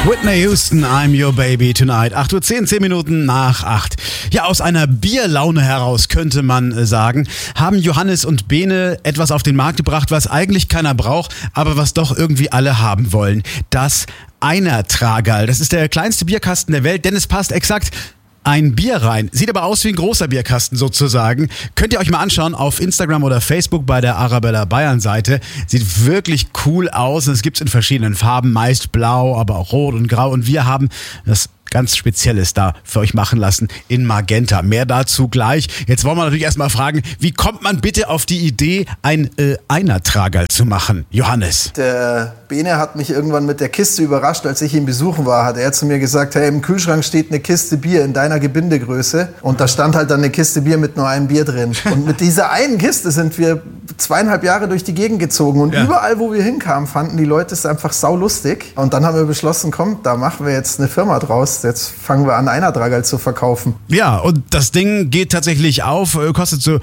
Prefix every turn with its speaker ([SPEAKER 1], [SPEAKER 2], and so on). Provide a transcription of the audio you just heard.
[SPEAKER 1] Whitney Houston, I'm Your Baby Tonight. 8:10 Uhr, 10 Minuten nach 8. Ja, aus einer Bierlaune heraus, könnte man sagen, haben Johannes und Bene etwas auf den Markt gebracht, was eigentlich keiner braucht, aber was doch irgendwie alle haben wollen. Das Einertragerl. Das ist der kleinste Bierkasten der Welt, denn es passt exakt ein Bier rein. Sieht aber aus wie ein großer Bierkasten sozusagen. Könnt ihr euch mal anschauen auf Instagram oder Facebook bei der Arabella Bayern Seite. Sieht wirklich cool aus. Es gibt's in verschiedenen Farben, meist blau, aber auch rot und grau. Und wir haben das ganz Spezielles da für euch machen lassen in Magenta. Mehr dazu gleich. Jetzt wollen wir natürlich erstmal fragen, wie kommt man bitte auf die Idee, ein Einertragerl zu machen? Johannes.
[SPEAKER 2] Der Bene hat mich irgendwann mit der Kiste überrascht, als ich ihn besuchen war. Hat er zu mir gesagt, hey, im Kühlschrank steht eine Kiste Bier in deiner Gebindegröße. Und da stand halt dann eine Kiste Bier mit nur einem Bier drin. Und mit dieser einen Kiste sind wir 2,5 Jahre durch die Gegend gezogen. Und überall, wo wir hinkamen, fanden die Leute es einfach saulustig. Und dann haben wir beschlossen, komm, da machen wir jetzt eine Firma draus. Jetzt fangen wir an, Einertragerl zu verkaufen.
[SPEAKER 1] Ja, und das Ding geht tatsächlich auf, kostet so